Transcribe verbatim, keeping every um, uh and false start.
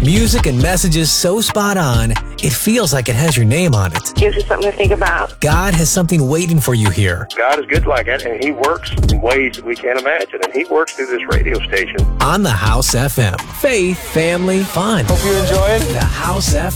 Music and messages so spot on, it feels like it has your name on it. Gives us something to think about. God has something waiting for you here. God is good like that, and He works in ways that we can't imagine, and He works through this radio station. On the House F M. Faith, family, fun. Hope you enjoy it. The House F M.